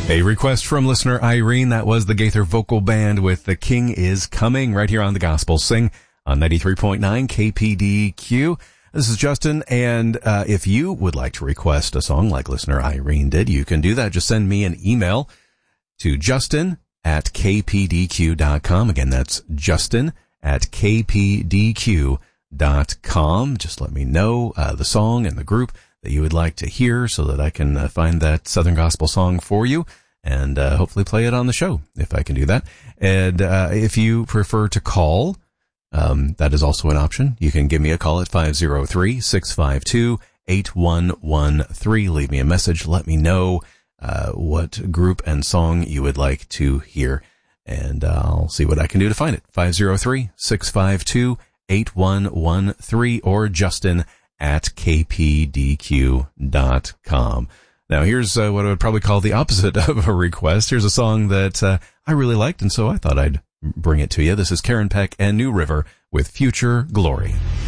A request from listener Irene. That was the Gaither Vocal Band with The King Is Coming right here on the Gospel Sing on 93.9 KPDQ. This is Justin, and if you would like to request a song like listener Irene did, you can do that. Just send me an email to justin@kpdq.com. Again, that's justin@kpdq.com. Just let me know the song and the group that you would like to hear so that I can find that Southern Gospel song for you and hopefully play it on the show if I can do that. And if you prefer to call, that is also an option. You can give me a call at 503-652-8113. Leave me a message. Let me know what group and song you would like to hear, and I'll see what I can do to find it. 503-652-8113 or justin@kpdq.com. Now, here's what I would probably call the opposite of a request. Here's a song that I really liked, and so I thought I'd bring it to you. This is Karen Peck and New River with Future Glory.